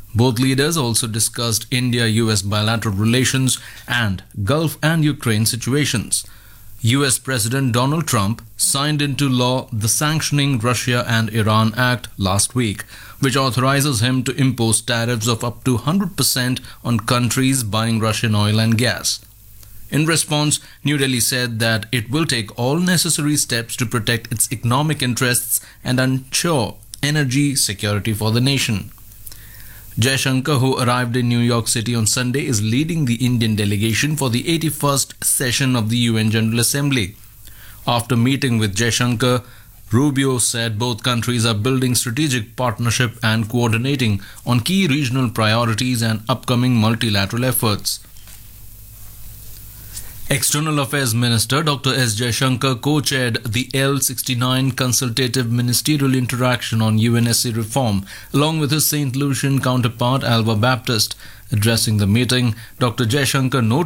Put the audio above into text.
Both leaders also discussed India-US bilateral relations and Gulf and Ukraine situations. US President Donald Trump signed into law the Sanctioning Russia and Iran Act last week, which authorizes him to impose tariffs of up to 100% on countries buying Russian oil and gas. In response, New Delhi said that it will take all necessary steps to protect its economic interests and ensure energy security for the nation. Jaishankar, who arrived in New York City on Sunday, is leading the Indian delegation for the 81st session of the UN General Assembly. After meeting with Jaishankar, Rubio said both countries are building strategic partnership and coordinating on key regional priorities and upcoming multilateral efforts. External Affairs Minister Dr. S. Jaishankar co-chaired the L69 Consultative Ministerial Interaction on UNSC reform, along with his St. Lucian counterpart Alva Baptist. Addressing the meeting, Dr. Jaishankar noted